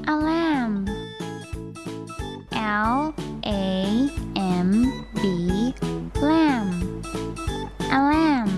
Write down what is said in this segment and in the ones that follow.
a lamb Lamb lamb a lamb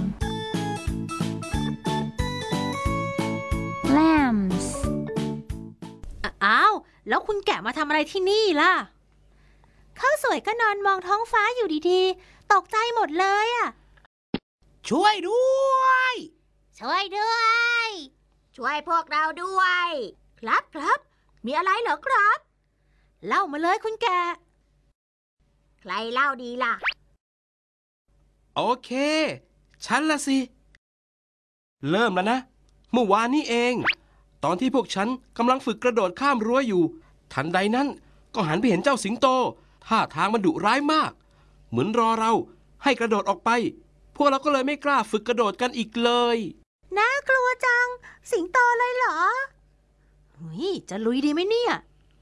lambs อ้าวแล้วคุณแกะมาทำอะไรที่นี่ล่ะข้าวสวยก็นอนมองท้องฟ้าอยู่ดีๆตกใจหมดเลยอ่ะช่วยด้วยช่วยด้วยช่วยพวกเราด้วยครับมีอะไรเหรอครับเล่ามาเลยคุณแกะใครเล่าดีล่ะโอเคฉันละสิเริ่มแล้วนะเมื่อวานนี้เองตอนที่พวกฉันกำลังฝึกกระโดดข้ามรั้วอยู่ทันใดนั้นก็หันไปเห็นเจ้าสิงโตท่าทางมันดุร้ายมากเหมือนรอเราให้กระโดดออกไปพวกเราก็เลยไม่กล้าฝึกกระโดดกันอีกเลยน่ากลัวจังสิงโตเลยเหรอเฮ้ยจะลุยดีไหมเนี่ย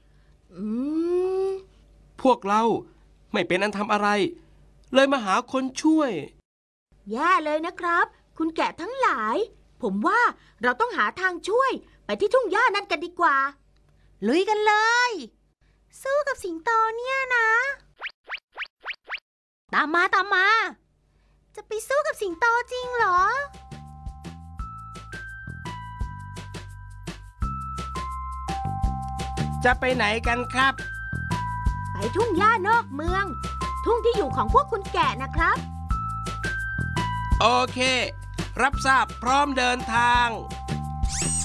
พวกเราไม่เป็นอันทำอะไรเลยมาหาคนช่วยแย่เลยนะครับคุณแกะทั้งหลายผมว่าเราต้องหาทางช่วยไปที่ทุ่งหญ้านั่นกันดีกว่าลุยกันเลยสู้กับสิงโตเนี่ยนะตามมาจะไปสู้กับสิงโตจริงเหรอจะไปไหนกันครับไปทุ่งหญ้านอกเมืองทุ่งที่อยู่ของพวกคุณแกะนะครับโอเครับทราบพร้อมเดินทาง